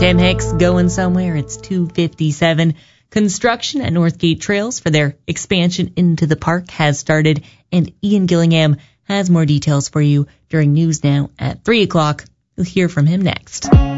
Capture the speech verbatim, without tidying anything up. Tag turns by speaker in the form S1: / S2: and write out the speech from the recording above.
S1: Tim Hicks going somewhere. It's two fifty-seven. Construction at Northgate Trails for their expansion into the park has started, and Ian Gillingham has more details for you during News Now at three o'clock. You'll hear from him next.